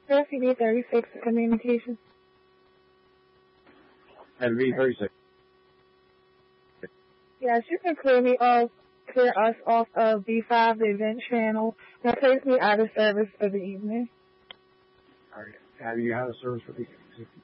SCD-36 communication. SCD-36. Yes, you can clear us off of B5, the event channel, and place me out of service for the evening. All right. Have you had a service for the evening?